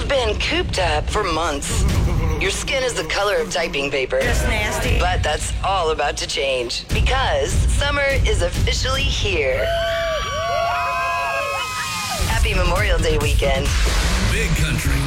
You've been cooped up for months. Your skin is the color of typing paper. Just nasty. But that's all about to change because summer is officially here. Happy Memorial Day weekend. Big Country